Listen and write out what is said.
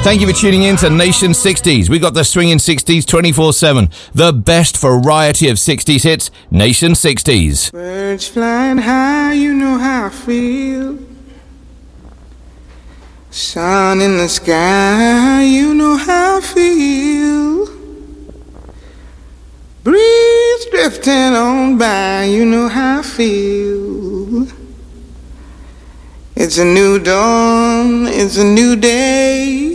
Thank you for tuning in to Nation 60s. We got the swinging 60s 24/7. The best variety of 60s hits, Nation 60s. Birds flying high, you know how I feel. Sun in the sky, you know how I feel. Breeze drifting on by, you know how I feel. It's a new dawn, it's a new day.